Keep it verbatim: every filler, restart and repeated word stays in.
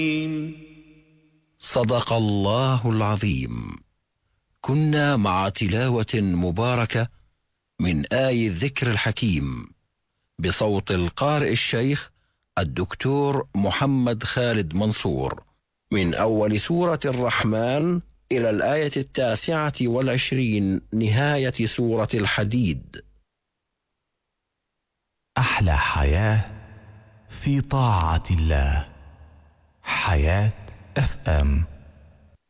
صدق الله العظيم. كنا مع تلاوة مباركة من آي الذكر الحكيم بصوت القارئ الشيخ الدكتور محمد خالد منصور من أول سورة الرحمن إلى الآية التاسعة والعشرين نهاية سورة الحديد. أحلى حياة في طاعة الله. حياة اف ام.